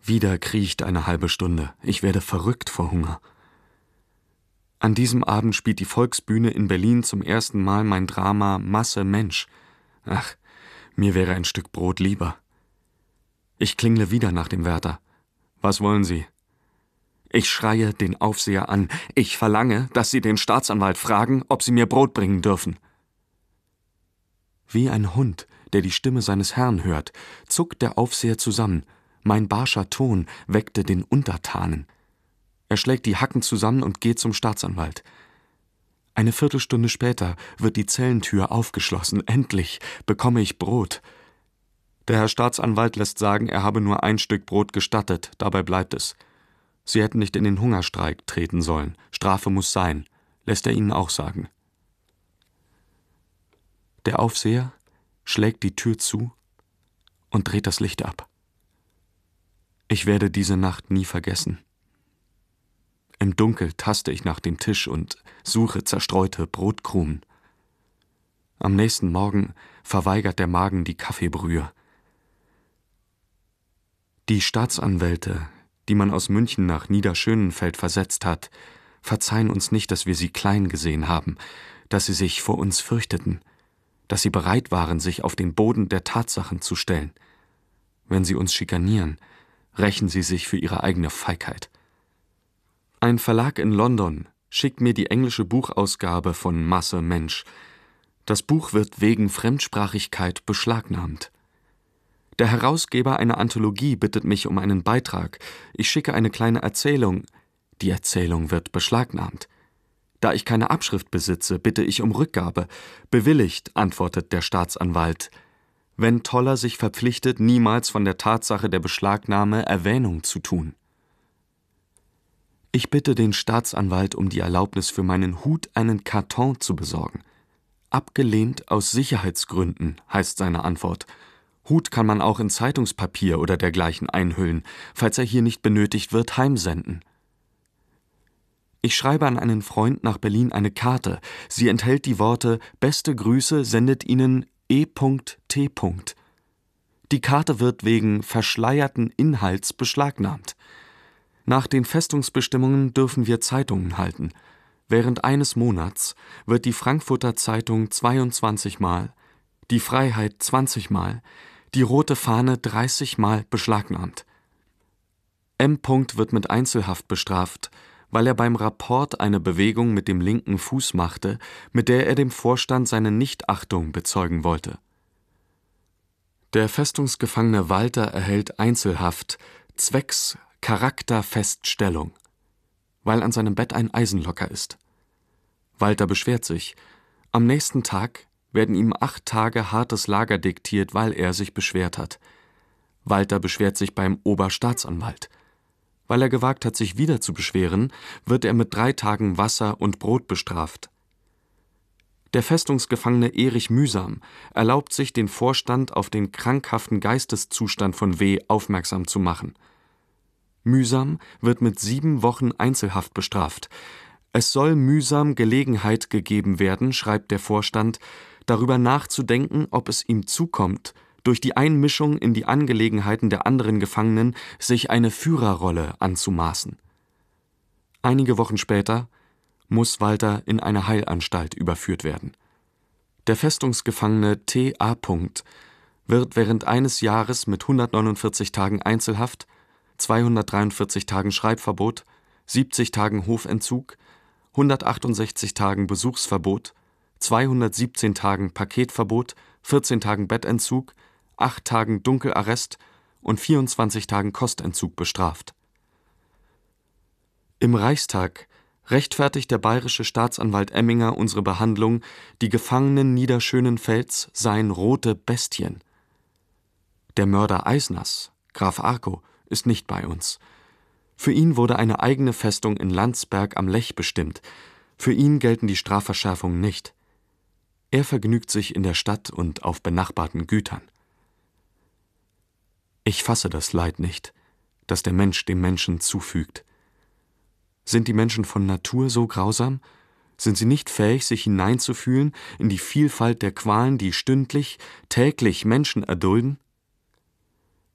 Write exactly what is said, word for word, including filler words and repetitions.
Wieder kriecht eine halbe Stunde. Ich werde verrückt vor Hunger. An diesem Abend spielt die Volksbühne in Berlin zum ersten Mal mein Drama Masse Mensch. Ach, mir wäre ein Stück Brot lieber. Ich klingle wieder nach dem Wärter. Was wollen Sie? Ich schreie den Aufseher an. Ich verlange, dass Sie den Staatsanwalt fragen, ob Sie mir Brot bringen dürfen. Wie ein Hund, der die Stimme seines Herrn hört, zuckt der Aufseher zusammen. Mein barscher Ton weckte den Untertanen. Er schlägt die Hacken zusammen und geht zum Staatsanwalt. Eine Viertelstunde später wird die Zellentür aufgeschlossen. Endlich bekomme ich Brot. Der Herr Staatsanwalt lässt sagen, er habe nur ein Stück Brot gestattet, dabei bleibt es. Sie hätten nicht in den Hungerstreik treten sollen. Strafe muss sein, lässt er Ihnen auch sagen. Der Aufseher schlägt die Tür zu und dreht das Licht ab. Ich werde diese Nacht nie vergessen. Im Dunkel taste ich nach dem Tisch und suche zerstreute Brotkrumen. Am nächsten Morgen verweigert der Magen die Kaffeebrühe. Die Staatsanwälte, die man aus München nach Niederschönenfeld versetzt hat, verzeihen uns nicht, dass wir sie klein gesehen haben, dass sie sich vor uns fürchteten, dass sie bereit waren, sich auf den Boden der Tatsachen zu stellen. Wenn sie uns schikanieren, rächen sie sich für ihre eigene Feigheit. Ein Verlag in London schickt mir die englische Buchausgabe von Masse Mensch. Das Buch wird wegen Fremdsprachigkeit beschlagnahmt. Der Herausgeber einer Anthologie bittet mich um einen Beitrag. Ich schicke eine kleine Erzählung. Die Erzählung wird beschlagnahmt. Da ich keine Abschrift besitze, bitte ich um Rückgabe. Bewilligt, antwortet der Staatsanwalt. Wenn Toller sich verpflichtet, niemals von der Tatsache der Beschlagnahme Erwähnung zu tun. Ich bitte den Staatsanwalt um die Erlaubnis, für meinen Hut einen Karton zu besorgen. Abgelehnt aus Sicherheitsgründen, heißt seine Antwort. Hut kann man auch in Zeitungspapier oder dergleichen einhüllen, falls er hier nicht benötigt wird, heimsenden. Ich schreibe an einen Freund nach Berlin eine Karte. Sie enthält die Worte »Beste Grüße sendet Ihnen E T Die Karte wird wegen verschleierten Inhalts beschlagnahmt. Nach den Festungsbestimmungen dürfen wir Zeitungen halten. Während eines Monats wird die Frankfurter Zeitung zweiundzwanzig Mal, die Freiheit zwanzig Mal, die Rote Fahne dreißig Mal beschlagnahmt. M. wird mit Einzelhaft bestraft, weil er beim Rapport eine Bewegung mit dem linken Fuß machte, mit der er dem Vorstand seine Nichtachtung bezeugen wollte. Der Festungsgefangene Walter erhält Einzelhaft zwecks Charakterfeststellung, weil an seinem Bett ein Eisenlocker ist. Walter beschwert sich. Am nächsten Tag werden ihm acht Tage hartes Lager diktiert, weil er sich beschwert hat. Walter beschwert sich beim Oberstaatsanwalt. Weil er gewagt hat, sich wieder zu beschweren, wird er mit drei Tagen Wasser und Brot bestraft. Der Festungsgefangene Erich Mühsam erlaubt sich, den Vorstand auf den krankhaften Geisteszustand von W. aufmerksam zu machen. Mühsam wird mit sieben Wochen Einzelhaft bestraft. Es soll Mühsam Gelegenheit gegeben werden, schreibt der Vorstand, darüber nachzudenken, ob es ihm zukommt, durch die Einmischung in die Angelegenheiten der anderen Gefangenen sich eine Führerrolle anzumaßen. Einige Wochen später muss Walter in eine Heilanstalt überführt werden. Der Festungsgefangene T A. wird während eines Jahres mit hundertneunundvierzig Tagen Einzelhaft, zweihundertdreiundvierzig Tagen Schreibverbot, siebzig Tagen Hofentzug, hundertachtundsechzig Tagen Besuchsverbot, zweihundertsiebzehn Tagen Paketverbot, vierzehn Tagen Bettentzug, acht Tagen Dunkelarrest und vierundzwanzig Tagen Kostentzug bestraft. Im Reichstag rechtfertigt der bayerische Staatsanwalt Emminger unsere Behandlung, die Gefangenen Niederschönenfelds seien rote Bestien. Der Mörder Eisners, Graf Arco, ist nicht bei uns. Für ihn wurde eine eigene Festung in Landsberg am Lech bestimmt. Für ihn gelten die Strafverschärfungen nicht. Er vergnügt sich in der Stadt und auf benachbarten Gütern. Ich fasse das Leid nicht, das der Mensch dem Menschen zufügt. Sind die Menschen von Natur so grausam? Sind sie nicht fähig, sich hineinzufühlen in die Vielfalt der Qualen, die stündlich, täglich Menschen erdulden?